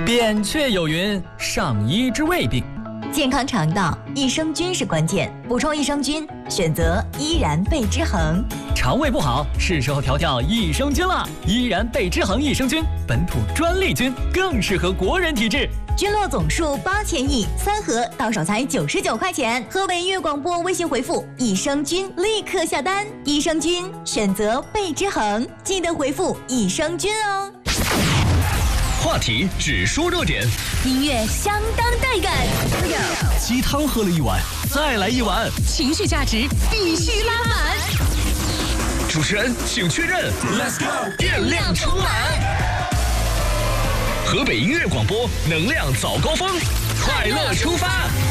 扁鹊有云：上医治未病。 健康肠道，益生菌是关键，补充益生菌，选择依然贝之恒。 肠胃不好，是时候调调益生菌了。依然贝之恒益生菌，本土专利菌，更适合国人体质。 菌落总数8000亿，3盒到手才99块钱。河北音乐广播微信回复“益生菌”立刻下单。益生菌选择贝之恒，记得回复益生菌哦。 话题只说热点， 音乐相当带感。 鸡汤喝了一碗，再来一碗， 情绪价值必须拉满。 主持人请确认 ，Let's go， 电量充满。河北音乐广播，能量早高峰，快乐出发。